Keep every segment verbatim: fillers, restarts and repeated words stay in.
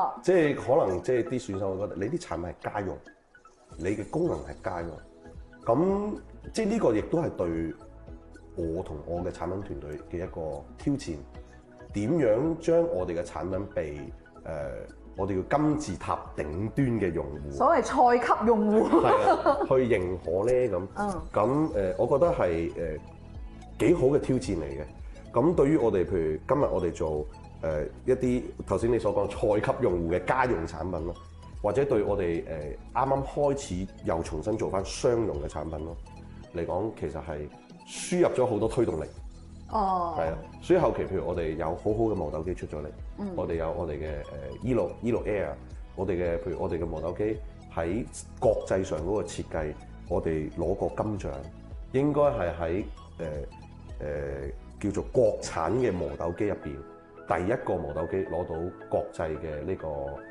錯。 即係可能即係啲選手會覺得你啲產品係家用，你嘅功能係家用，咁即係呢個亦都係對我同我嘅產品團隊嘅一個挑戰。點樣將我哋嘅產品被誒、呃、我哋叫金字塔頂端嘅用戶， 所謂菜級用戶， 係啊，去認可咧咁。咁誒，我覺得係誒幾好嘅挑戰嚟嘅。咁對於我哋，譬如今日我哋做誒、呃、一啲頭先你所講菜級用戶嘅家用產品咯，或者對我哋誒啱啱開始又重新做翻商用嘅產品咯嚟講，其實係輸入咗好多推動力。 哦， 係啊，所以後期譬如我哋有好好嘅磨豆機出咗嚟，嗯、我哋有我哋嘅誒 Elo Elo Air，我哋嘅譬如我哋嘅磨豆機喺國際上嗰個設計，我哋攞過金獎，應該係喺誒誒叫做國產嘅磨豆機入邊第一個磨豆機攞到國際嘅呢個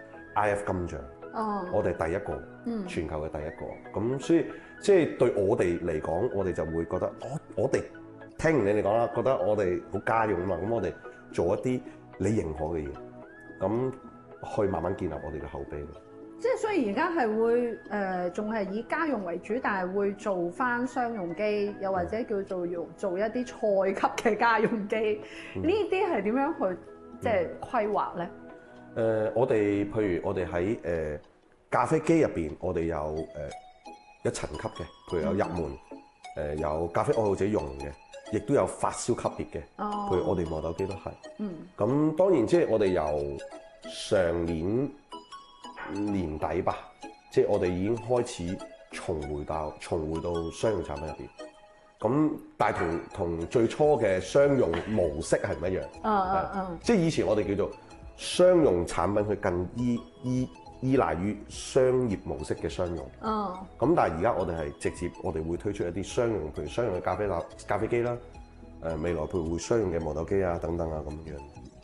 I F 金獎。哦，我哋第一個，嗯，全球嘅第一個。咁所以即係對我哋嚟講，我哋就會覺得我我哋。聽完你哋講啦，覺得我哋好家用啊嘛，咁我哋做一啲你認可嘅嘢，咁去慢慢建立我哋嘅口碑咯。 即係所以而家係會誒，仲、呃、係以家用為主，但係會做翻商用機，又或者叫做用做一啲菜級嘅家用機。呢啲係點樣去即係規劃咧？誒、 嗯呃，我哋譬如我哋喺誒咖啡機入邊，我哋有誒、呃、一層級嘅，譬如有入門誒、呃、有咖啡愛好者用嘅。亦都有發燒級別嘅，譬如我哋磨豆機都係。嗯。咁當然即係我哋由上年年底吧，即係我哋已經開始重回到重回到商用產品入邊。咁但係同同最初嘅商用模式係唔一樣。嗯嗯嗯。即係以前我哋叫做商用產品，佢更依依依賴於商業模式嘅商用。哦。咁但係而家我哋係直接，我哋會推出一啲商用，譬如商用嘅咖啡豆、咖啡機啦。誒未來譬如會商用嘅磨豆機啊等等啊咁樣。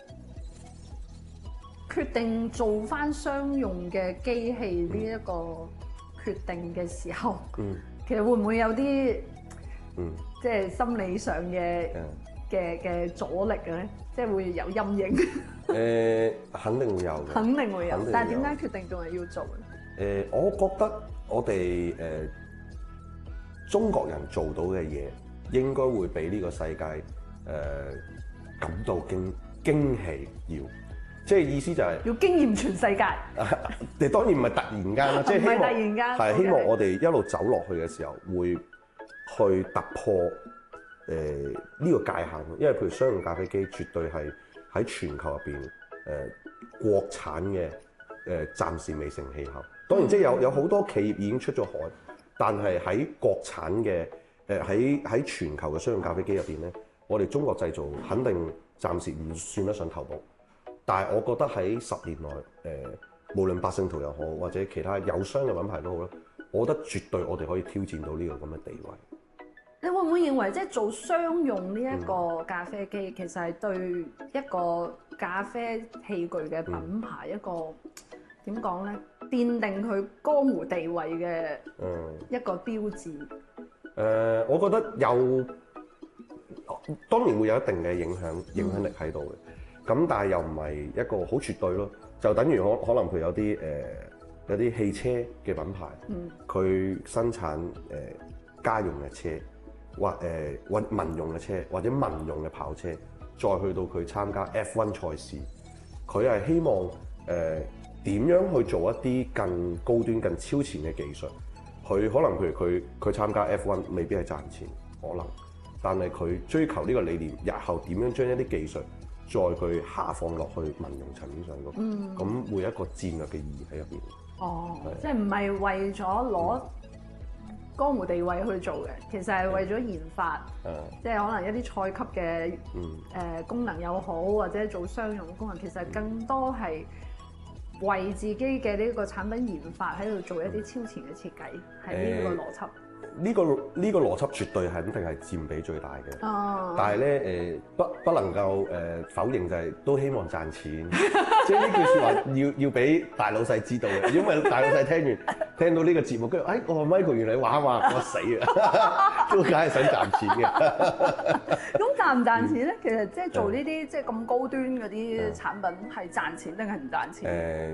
決定做翻商用嘅機器呢一個決定嘅時候，嗯，其實會唔會有啲，嗯，即係心理上嘅嘅嘅阻力嘅咧？即係會有陰影。 誒，肯定會有嘅。 肯定會有，但係點解決定仲係要做咧？誒，我覺得我哋誒中國人做到嘅嘢，應該會俾呢個世界誒、呃、感到驚驚喜，要即係意思就係、是、 要驚豔全世界。 你當然唔係突然間啦，即係希望唔係突然間， 係希望我哋一路走落去嘅時候，會去突破誒呢、呃呢個界限。因為譬如商用咖啡機，絕對係喺全球入邊誒國產嘅誒、呃，暫時未成氣候。當然即係有有好多企業已經出咗海，但係喺國產嘅。誒喺喺全球嘅商用咖啡機入邊咧，我哋中國製造肯定暫時唔算得上頭部，但係我覺得喺十年內，誒、呃、無論百勝圖又好，或者其他友商嘅品牌都好啦，我覺得絕對我哋可以挑戰到呢個咁嘅地位。 你會唔會認為即係做商用呢一個咖啡機，嗯、其實係對一個咖啡器具嘅品牌、嗯、一個點講咧，奠定佢江湖地位嘅一個標誌？ 誒、呃，我覺得有，當然會有一定嘅影響影響力喺度嘅。咁、嗯、但係又唔係一個好絕對咯。就等於可可能佢有啲誒、呃、有啲汽車嘅品牌，佢、嗯、生產誒、呃、家用嘅車，或誒或、呃、民用嘅車，或者民用嘅跑車，再去到佢參加 F 一 賽事，佢係希望誒點、呃、樣去做一啲更高端、更超前嘅技術。佢可能譬如佢佢參加 F 一未必係賺錢，可能，但係佢追求呢個理念，日後點樣將一啲技術再佢下放落去民用層面上嗰，咁、嗯、會有一個戰略嘅意義喺入邊。 哦，是即係唔係為咗攞江湖地位去做嘅，其實係為咗研發，嗯、即係可能一啲菜級嘅誒、嗯呃、功能又好，或者做商用功能，其實更多係。為自己嘅呢個產品研發喺度做一啲超前嘅設計，係呢個邏輯。 呢、這個呢、這個邏輯絕對係肯定係佔比最大嘅。哦。但係咧誒，不不能夠誒、呃、否認就係都希望賺錢。即係呢句説話要要俾大老細知道嘅，因為大老細聽完聽到呢個節目，跟住誒我話 Michael 原來玩話我死啊，都梗係想賺錢嘅。 咁賺唔賺錢咧？其實即係做呢啲即係咁高端嗰啲產品係賺錢定係唔賺錢？誒、呃。